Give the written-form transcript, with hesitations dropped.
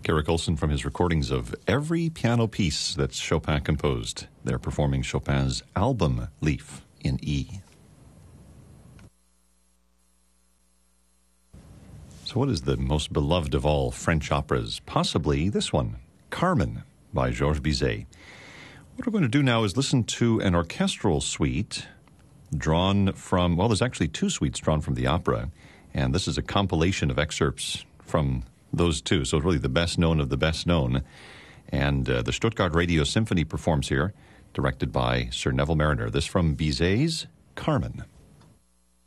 Eric Olson from his recordings of every piano piece that Chopin composed. They're performing Chopin's Album Leaf in E. So what is the most beloved of all French operas? Possibly this one, Carmen by Georges Bizet. What we're going to do now is listen to an orchestral suite drawn from, well, there's actually two suites drawn from the opera, and this is a compilation of excerpts from those two, so it's really the best known of the best known. And the Stuttgart Radio Symphony performs here, directed by Sir Neville Marriner. This from Bizet's Carmen.